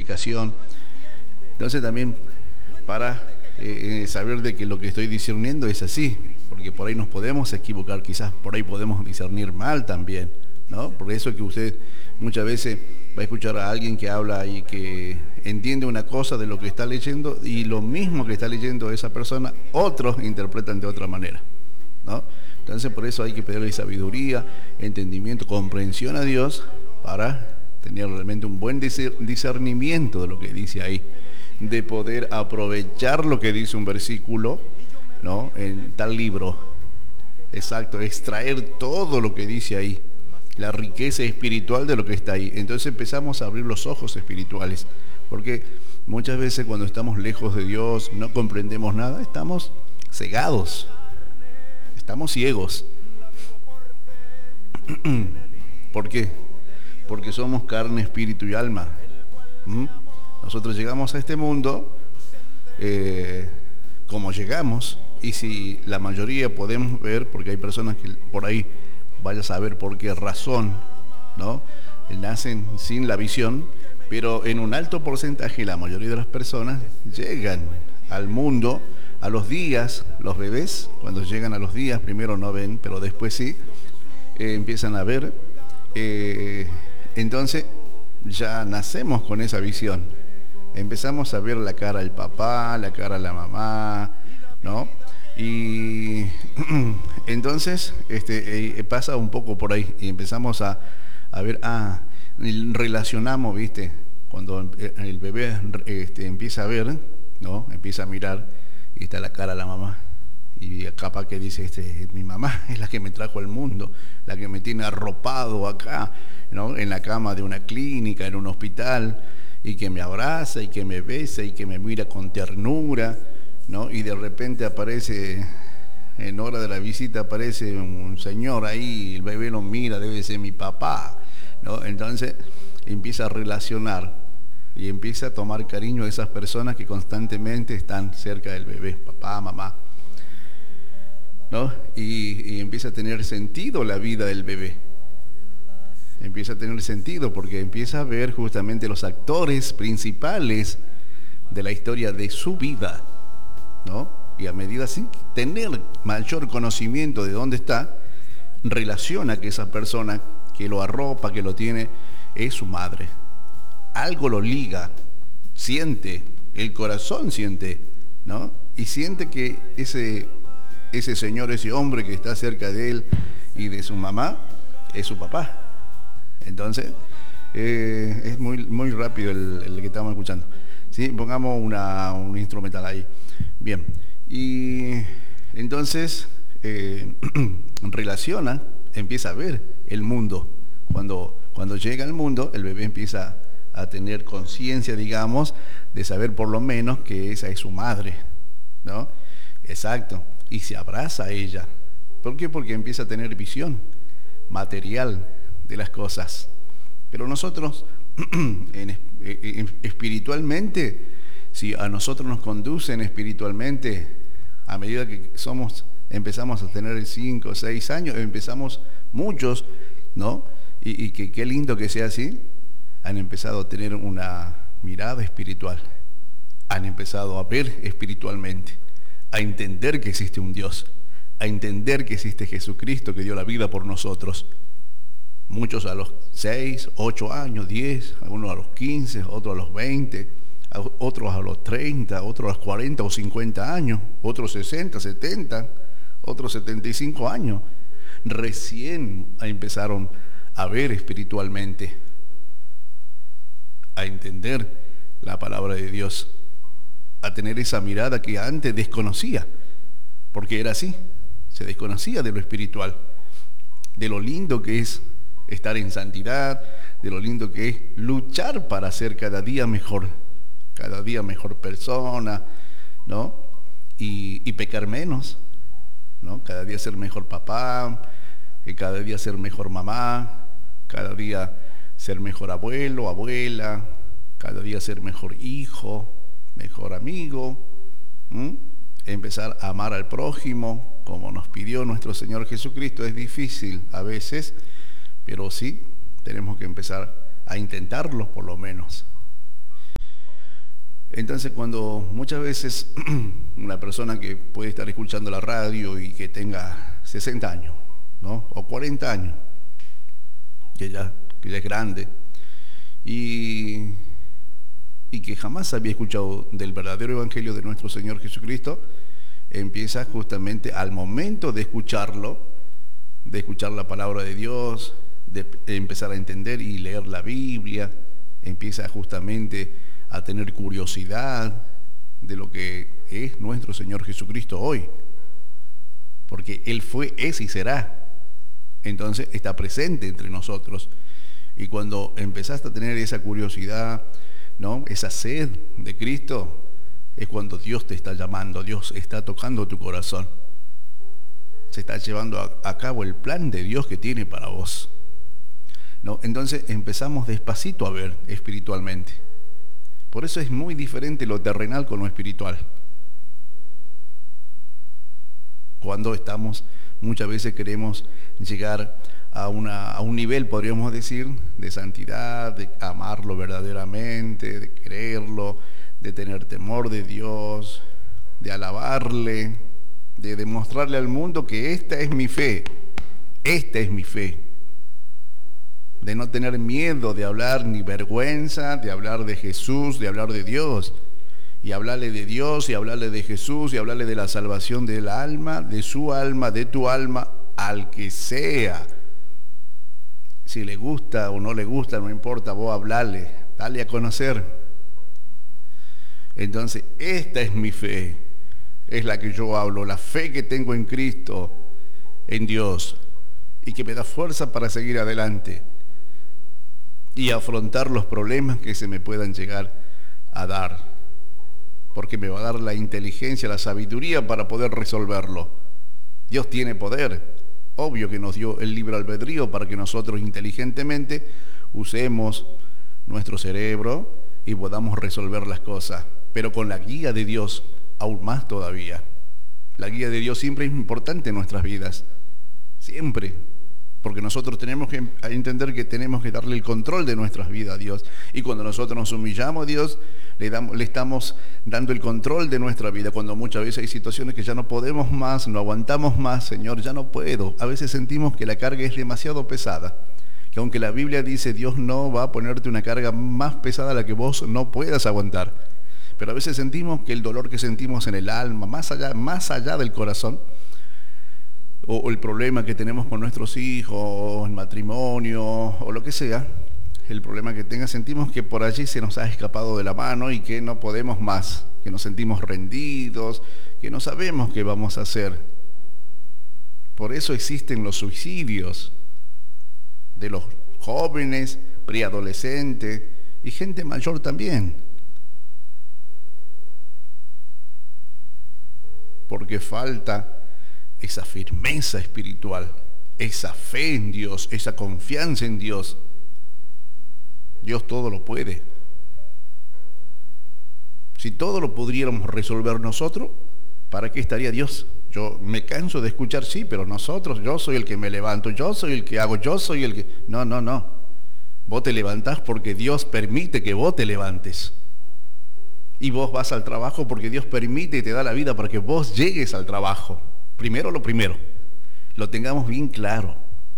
explicación. Entonces también para saber de que lo que estoy discerniendo es así, porque por ahí nos podemos equivocar, quizás por ahí podemos discernir mal también, ¿no? Por eso es que usted muchas veces va a escuchar a alguien que habla y que entiende una cosa de lo que está leyendo, y lo mismo que está leyendo esa persona, otros interpretan de otra manera, ¿no? Entonces por eso hay que pedirle sabiduría, entendimiento, comprensión a Dios para tener realmente un buen discernimiento de lo que dice ahí, de poder aprovechar lo que dice un versículo, ¿no?, en tal libro. Exacto, extraer todo lo que dice ahí, la riqueza espiritual de lo que está ahí. Entonces empezamos a abrir los ojos espirituales, porque muchas veces cuando estamos lejos de Dios, no comprendemos nada, estamos cegados, estamos ciegos. ¿Por qué? Porque somos carne, espíritu y alma. Nosotros llegamos a este mundo como llegamos, y si la mayoría podemos ver, porque hay personas que por ahí vaya a saber por qué razón, ¿no?, nacen sin la visión, pero en un alto porcentaje la mayoría de las personas llegan al mundo a los días. Los bebés, cuando llegan a los días, primero no ven, pero después sí, empiezan a ver. Entonces ya nacemos con esa visión, empezamos a ver la cara del papá, la cara de la mamá, ¿no? Y entonces pasa un poco por ahí, y empezamos a ver, relacionamos, ¿viste? Cuando el bebé empieza a ver, ¿no?, empieza a mirar, y está la cara de la mamá, y capaz que dice, mi mamá es la que me trajo al mundo, la que me tiene arropado acá, ¿no?, en la cama de una clínica, en un hospital, y que me abraza y que me besa y que me mira con ternura, ¿no? Y de repente aparece, en hora de la visita, aparece un señor ahí, el bebé lo mira, debe ser mi papá, ¿no? Entonces empieza a relacionar y empieza a tomar cariño a esas personas que constantemente están cerca del bebé, papá, mamá, ¿no? Y empieza a tener sentido la vida del bebé. Empieza a tener sentido porque empieza a ver justamente los actores principales de la historia de su vida, ¿no? Y a medida, sin tener mayor conocimiento de dónde está, relaciona que esa persona que lo arropa, que lo tiene, es su madre. Algo lo liga, siente, el corazón siente, ¿no? Y siente que ese señor, ese hombre que está cerca de él y de su mamá, es su papá. Entonces, es muy rápido el que estamos escuchando, ¿sí? Pongamos un instrumental ahí. Bien, y entonces relaciona, empieza a ver el mundo. Cuando llega al mundo, el bebé empieza a tener conciencia, digamos, de saber por lo menos que esa es su madre, ¿no? Exacto, y se abraza a ella. ¿Por qué? Porque empieza a tener visión material de las cosas. Pero nosotros espiritualmente, si a nosotros nos conducen espiritualmente, a medida que empezamos a tener 5 o 6 años, empezamos muchos, ¿no? Y que qué lindo que sea así, han empezado a tener una mirada espiritual, han empezado a ver espiritualmente, a entender que existe un Dios, a entender que existe Jesucristo que dio la vida por nosotros. Muchos a los 6, 8 años, 10, algunos a los 15, otros a los 20, otros a los 30, otros a los 40 o 50 años, otros 60, 70, otros 75 años. Recién empezaron a ver espiritualmente, a entender la palabra de Dios, a tener esa mirada que antes desconocía, porque era así, se desconocía de lo espiritual, de lo lindo que es estar en santidad, de lo lindo que es luchar para ser cada día mejor persona, ¿no? Y pecar menos, ¿no? Cada día ser mejor papá, cada día ser mejor mamá, cada día ser mejor abuelo, abuela, cada día ser mejor hijo, mejor amigo, empezar a amar al prójimo como nos pidió nuestro Señor Jesucristo. Es difícil a veces, pero sí tenemos que empezar a intentarlo por lo menos. Entonces, cuando muchas veces una persona que puede estar escuchando la radio y que tenga 60 años, ¿no? O 40 años, que ya es grande, y que jamás había escuchado del verdadero evangelio de nuestro Señor Jesucristo, empieza justamente al momento de escucharlo, de escuchar la palabra de Dios, de empezar a entender y leer la Biblia, empieza justamente a tener curiosidad de lo que es nuestro Señor Jesucristo hoy, porque Él fue, es y será. Entonces está presente entre nosotros. Y cuando empezaste a tener esa curiosidad, ¿no?, esa sed de Cristo, es cuando Dios te está llamando, Dios está tocando tu corazón. Se está llevando a cabo el plan de Dios que tiene para vos, ¿no? Entonces empezamos despacito a ver espiritualmente. Por eso es muy diferente lo terrenal con lo espiritual. Cuando muchas veces queremos llegar a un nivel, podríamos decir, de santidad, de amarlo verdaderamente, de quererlo, de tener temor de Dios, de alabarle, de demostrarle al mundo que esta es mi fe, de no tener miedo de hablar ni vergüenza, de hablar de Jesús, de hablar de Dios, y hablarle de Dios, y hablarle de Jesús, y hablarle de la salvación del alma, de su alma, de tu alma, al que sea. Si le gusta o no le gusta, no importa, vos hablale, dale a conocer. Entonces, esta es mi fe, es la que yo hablo, la fe que tengo en Cristo, en Dios, y que me da fuerza para seguir adelante y afrontar los problemas que se me puedan llegar a dar, porque me va a dar la inteligencia, la sabiduría para poder resolverlo. Dios tiene poder, obvio que nos dio el libre albedrío para que nosotros inteligentemente usemos nuestro cerebro y podamos resolver las cosas, pero con la guía de Dios aún más todavía. La guía de Dios siempre es importante en nuestras vidas, siempre, porque nosotros tenemos que entender que tenemos que darle el control de nuestras vidas a Dios, y cuando nosotros nos humillamos a Dios, le estamos dando el control de nuestra vida. Cuando muchas veces hay situaciones que ya no podemos más, no aguantamos más, Señor, ya no puedo, a veces sentimos que la carga es demasiado pesada, que aunque la Biblia dice Dios no va a ponerte una carga más pesada a la que vos no puedas aguantar, pero a veces sentimos que el dolor que sentimos en el alma, más allá del corazón, o el problema que tenemos con nuestros hijos, el matrimonio, o lo que sea, el problema que tenga, sentimos que por allí se nos ha escapado de la mano y que no podemos más, que nos sentimos rendidos, que no sabemos qué vamos a hacer. Por eso existen los suicidios de los jóvenes, preadolescentes y gente mayor también. Porque falta esa firmeza espiritual, esa fe en Dios, esa confianza en Dios. Dios todo lo puede. Si todo lo pudiéramos resolver nosotros, ¿para qué estaría Dios? Yo me canso de escuchar, sí, pero nosotros, yo soy el que me levanto, yo soy el que hago, yo soy el que... No. Vos te levantás porque Dios permite que vos te levantes. Y vos vas al trabajo porque Dios permite y te da la vida para que vos llegues al trabajo. Primero, lo tengamos bien claro.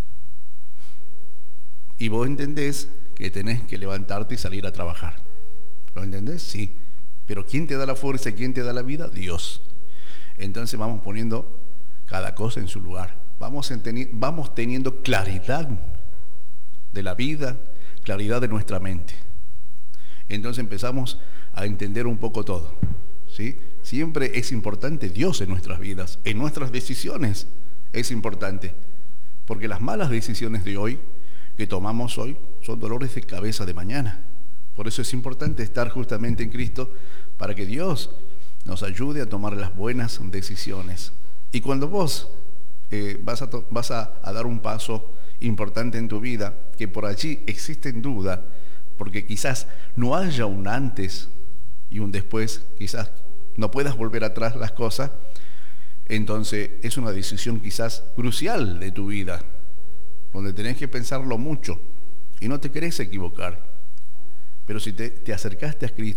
Y vos entendés que tenés que levantarte y salir a trabajar. ¿Lo entendés? Sí. Pero ¿quién te da la fuerza y quién te da la vida? Dios. Entonces vamos poniendo cada cosa en su lugar. Vamos teniendo claridad de la vida, claridad de nuestra mente. Entonces empezamos a entender un poco todo, ¿sí? Siempre es importante Dios en nuestras vidas, en nuestras decisiones es importante, porque las malas decisiones de hoy, que tomamos hoy, son dolores de cabeza de mañana. Por eso es importante estar justamente en Cristo, para que Dios nos ayude a tomar las buenas decisiones. Y cuando vos vas a dar un paso importante en tu vida, que por allí existen dudas, porque quizás no haya un antes y un después, quizás no puedas volver atrás las cosas, entonces es una decisión quizás crucial de tu vida, donde tenés que pensarlo mucho y no te querés equivocar. Pero si te acercaste a Cristo,